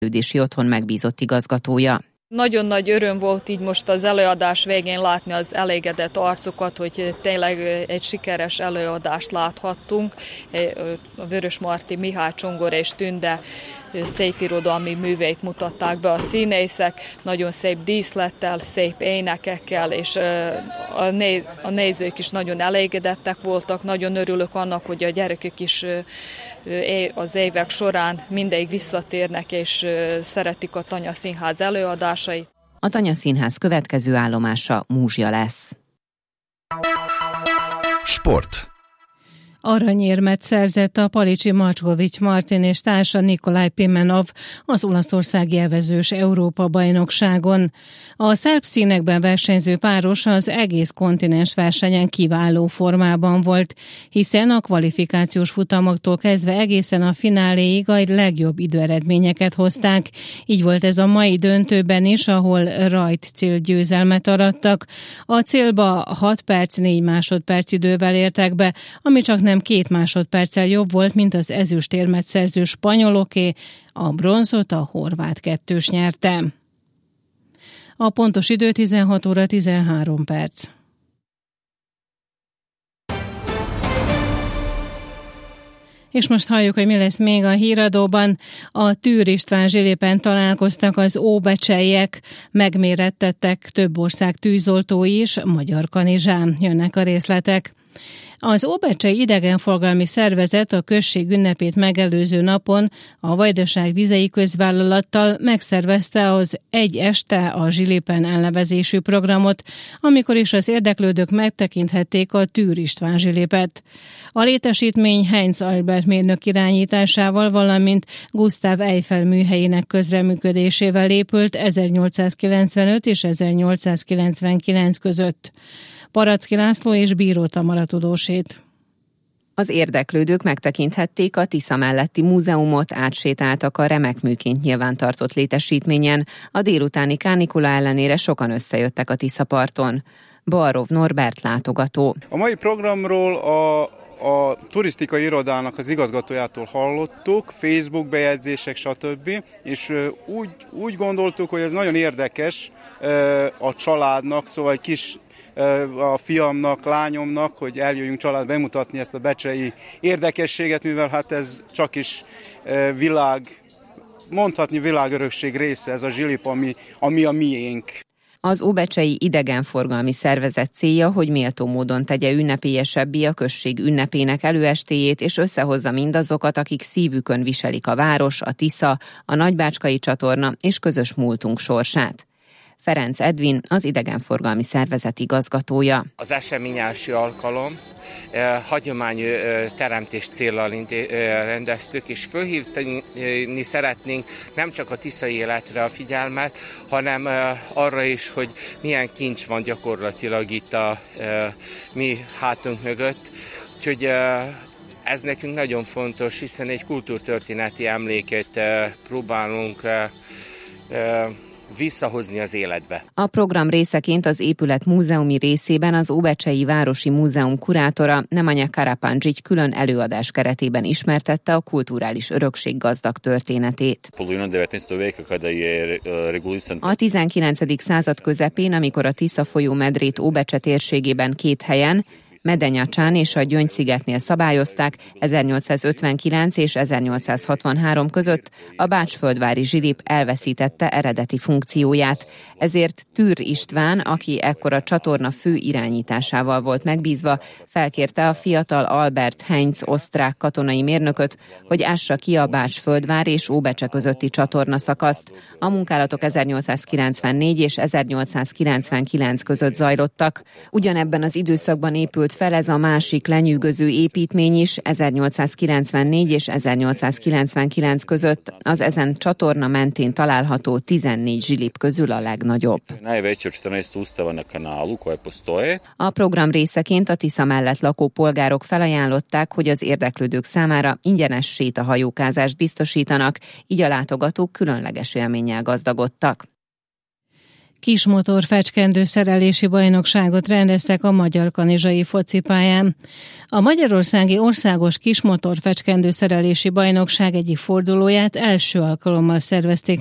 fejlődési otthon megbízott igazgatója. Nagyon nagy öröm volt így most az előadás végén látni az elégedett arcokat, hogy tényleg egy sikeres előadást láthattunk. A Vörösmarty Mihály Csongor és Tünde szép irodalmi műveit mutatták be a színészek, nagyon szép díszlettel, szép énekekkel, és a nézők is nagyon elégedettek voltak. Nagyon örülök annak, hogy a gyerekek is az évek során mindig visszatérnek, és szeretik a Tanya Színház előadásait. A Tanya Színház következő állomása Múzsia lesz. Sport. Aranyérmet szerzett a palicsi Macskovics Martin és társa Nikolaj Pimenov az olaszországi evezős Európa-bajnokságon. A szerb színekben versenyző páros az egész kontinens versenyen kiváló formában volt, hiszen a kvalifikációs futamoktól kezdve egészen a fináléig a legjobb időeredményeket hozták. Így volt ez a mai döntőben is, ahol rajt célgyőzelmet arattak. A célba 6 perc 4 másodperc idővel értek be, ami csak nem 2 másodperccel jobb volt, mint az ezüstérmet szerző spanyoloké, a bronzot a horvát kettős nyerte. A pontos idő 16 óra 13 perc. És most halljuk, hogy mi lesz még a híradóban. A Tűr István Zsilipen találkoztak az óbecseiek, megmérettettek több ország tűzoltói is, Magyar Kanizsán. Jönnek a részletek. Az Óbecsei Idegenforgalmi Szervezet a község ünnepét megelőző napon a Vajdaság Vizei Közvállalattal megszervezte az Egy este a Zsilipen elnevezésű programot, amikor is az érdeklődők megtekinthették a Tűr István Zsilipet. A létesítmény Heinz Albert mérnök irányításával, valamint Gustav Eiffel műhelyének közreműködésével épült 1895 és 1899 között. Paracki László és Bíró Tamara tudósít. Az érdeklődők megtekinthették a Tisza melletti múzeumot, átsétáltak a remek műként nyilvántartott létesítményen. A délutáni kánikula ellenére sokan összejöttek a Tiszaparton. Balrov Norbert látogató. A mai programról a turisztikai irodának az igazgatójától hallottuk, Facebook bejegyzések, stb. És úgy gondoltuk, hogy ez nagyon érdekes a családnak, szóval egy kis a fiamnak, lányomnak, hogy eljöjjünk család bemutatni ezt a becsei érdekességet, mivel hát ez csak is mondhatni világörökség része, ez a Zsilip, ami a miénk. Az Óbecsei Idegenforgalmi Szervezet célja, hogy méltó módon tegye ünnepélyesebbé a község ünnepének előestéjét, és összehozza mindazokat, akik szívükön viselik a város, a Tisza, a Nagybácskai csatorna és közös múltunk sorsát. Ferenc Edvin, az Idegenforgalmi Szervezet igazgatója. Az esemény első alkalom, hagyományteremtés céllal rendeztük, és fölhívni szeretnénk nem csak a tiszai életre a figyelmet, hanem arra is, hogy milyen kincs van gyakorlatilag itt a mi hátunk mögött. Úgyhogy ez nekünk nagyon fontos, hiszen egy kultúrtörténeti emléket próbálunk visszahozni az életbe. A program részeként az épület múzeumi részében az Óbecsei Városi Múzeum kurátora Nemanja Karapandzsics külön előadás keretében ismertette a kulturális örökség gazdag történetét. A 19. század közepén, amikor a Tisza folyó medrét Óbecse térségében 2 helyen, Medenyacsán és a Gyöngy-szigetnél szabályozták 1859 és 1863 között, a bácsföldvári Zsilip elveszítette eredeti funkcióját. Ezért Tűr István, aki ekkor a csatorna fő irányításával volt megbízva, felkérte a fiatal Albert Heinz osztrák katonai mérnököt, hogy ássa ki a Bács-Földvár és Óbecse közötti csatornaszakaszt. A munkálatok 1894 és 1899 között zajlottak. Ugyanebben az időszakban épült fel ez a másik lenyűgöző építmény is 1894 és 1899 között, az ezen csatorna mentén található 14 zsilip közül a legnagyobb. A program részeként a Tisza mellett lakó polgárok felajánlották, hogy az érdeklődők számára ingyenes sétahajókázást biztosítanak, így a látogatók különleges élménnyel gazdagodtak. Kismotor fecskendő szerelési bajnokságot rendeztek a Magyar Kanizsai focipályán. A Magyarországi Országos Kismotor fecskendő szerelési bajnokság egyik fordulóját első alkalommal szervezték